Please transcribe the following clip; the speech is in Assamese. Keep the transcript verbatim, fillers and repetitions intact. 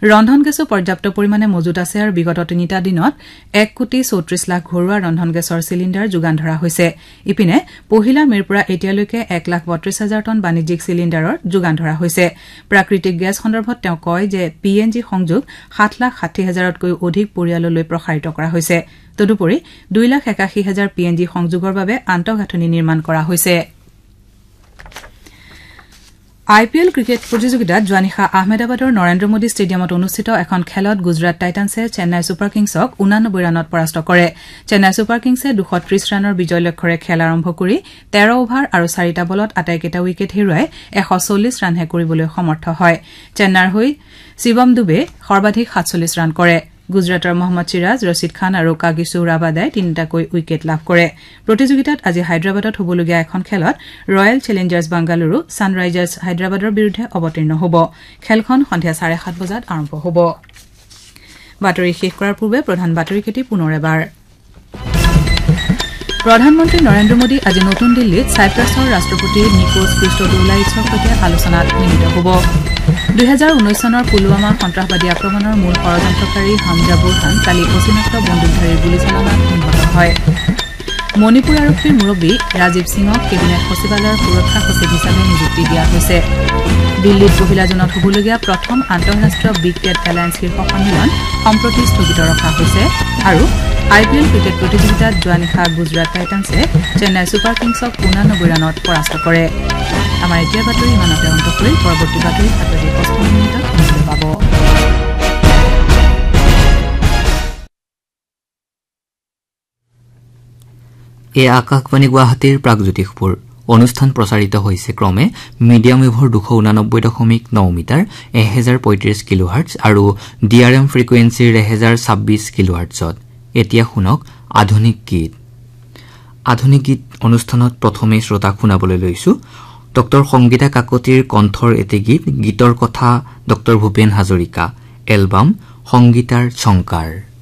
ৰন্ধন গেছো পৰ্যাপ্ত পৰিমাণে মজুত আছে আৰু বিগত তিনিটা দিনত এক কোটি চৌত্ৰিশ লাখ ঘৰুৱা ৰন্ধন গেছৰ চিলিণ্ডাৰ যোগান ধৰা হৈছে ইপিনে পহিলা মেৰ পৰা এতিয়ালৈকে এক লাখ বত্ৰিশ হাজাৰ টন বাণিজ্যিক চিলিণ্ডাৰৰ যোগান ধৰা হৈছে প্ৰাকৃতিক গেছ সন্দৰ্ভত তেওঁ কয় যে পি এন জি সংযোগ সাত লাখ ষাঠি হাজাৰতকৈ অধিক পৰিয়াললৈ প্ৰসাৰিত কৰা হৈছে তদুপৰি দুই লাখ একাশী হাজাৰ পি এন জি সংযোগৰ বাবে আন্তঃগাঁথনি নিৰ্মাণ কৰা হৈছে আই পি এল ক্ৰিকেট প্ৰতিযোগিতাত যোৱা নিশা আহমেদাবাদৰ নৰেন্দ্ৰ মোদী ষ্টেডিয়ামত অনুষ্ঠিত এখন খেলত গুজৰাট টাইটান্ছে চেন্নাই ছুপাৰ কিংছক ঊনানব্বৈ ৰানত পৰাস্ত কৰে চেন্নাই ছুপাৰ কিংছে দুশ ত্ৰিশ ৰানৰ বিজয় লক্ষ্যৰে খেল আৰম্ভ কৰি তেৰ অভাৰ আৰু চাৰিটা বলত আটাইকেইটা উইকেট হেৰুৱাই এশ চল্লিশ ৰানহে কৰিবলৈ সমৰ্থ হয় চেন্নাইৰ হৈ শিৱম দুবে সৰ্বাধিক সাতচল্লিশ ৰান কৰে গুজৰাটৰ মহম্মদ চিৰাজ ৰছিদ খান আৰু কাগিছো ৰাবাদাই তিনিটাকৈ উইকেট লাভ কৰে প্ৰতিযোগিতাত আজি হায়দৰাবাদত হ'বলগীয়া এখন খেলত ৰয়েল চেলেঞ্জাৰ্ছ বাংগালুৰু ছানৰাইজাৰ্ছ হায়দৰাবাদৰ বিৰুদ্ধে অৱতীৰ্ণ হ'ব খেলখন সন্ধিয়া চাৰে সাত বজাত আৰম্ভ হ'ব বাতৰি শেষ কৰাৰ পূৰ্বে প্ৰধান বাতৰিকেটি পুনৰ এবাৰ প্ৰধানমন্ত্ৰী নৰেন্দ্ৰ মোদী আজি নতুন দিল্লীত ছাইপ্ৰাছৰ ৰাষ্ট্ৰপতি নিকোছ ক্ৰিষ্টডোলাইছৰ সৈতে আলোচনাত মিলিত হ'ব দুই হাজাৰ ঊনৈশ চনৰ পুলৱামা সন্ত্ৰাসবাদী আক্ৰমণৰ মূল ষড়যন্ত্ৰকাৰী হামজা বুৰহান কালি অচিনাক্ত বন্দুকধাৰীৰ গুলীচালনাত নিহত হয় মণিপুৰ আৰক্ষীৰ মুৰব্বী ৰাজীৱ সিঙক কেবিনেট সচিবালয়ৰ সুৰক্ষা সচিব হিচাপে নিযুক্তি দিয়া হৈছে দিল্লীত পহিলা জুনত হ'বলগীয়া প্ৰথম আন্তঃৰাষ্ট্ৰীয় বিগ টেট এলায়েন্স শীৰ্ষ সন্মিলন সম্প্ৰতি স্থগিত ৰখা হৈছে আৰু আই পি এল ক্ৰিকেট প্ৰতিযোগিতাত যোৱা নিশা গুজৰাট টাইটান্ছে চেন্নাই ছুপাৰ কিংছক ঊনানব্বৈ ৰানত পৰাস্ত কৰে আমাৰ এতিয়া বাতৰি ইমানতে অন্ত কৰি পৰৱৰ্তী বাতৰি সাত বাজি পঁচপন্ন মিনিটত শুনিবলৈ পাব এই আকাশবাণী গুৱাহাটীৰ প্ৰাগজ্যোতিষপুৰ অনুষ্ঠান প্ৰচাৰিত হৈছে ক্ৰমে মিডিয়াম ৱেভৰ দুশ ঊনানব্বৈ দশমিক ন মিটাৰ এহেজাৰ পঁয়ত্ৰিশ কিলোহাৰ্টজ আৰু ডি আৰ এম ফ্ৰিকুৱেঞ্চিৰ এহেজাৰ ছাব্বিছ কিলোহাৰ্টজত এতিয়া শুনক আধুনিক গীত আধুনিক গীত অনুষ্ঠানত প্ৰথমে শ্ৰোতা শুনাবলৈ লৈছো ডক্টৰ সংগীতা কাকতিৰ কণ্ঠৰ এটি গীত গীতৰ কথা ডক্টৰ ভূপেন হাজৰিকা এলবাম সংগীতাৰ ঝংকাৰ